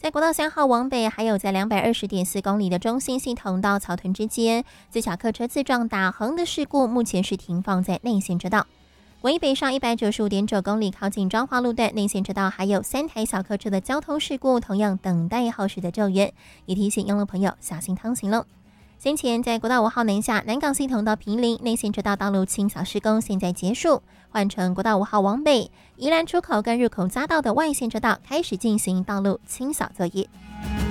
在国道3号往北，还有在220.4公里的中心系统到草屯之间，自小客车自撞打横的事故，目前是停放在内线车道。国一北上195.9公里，靠近彰化路段内线车道，还有3台小客车的交通事故，同样等待后续的救援，也提醒用路朋友小心通行喽。先前在国道5号南下南港系统到坪林内线车道道路清扫施工现在结束，换成国道5号往北宜兰出口跟入口匝道的外线车道开始进行道路清扫作业。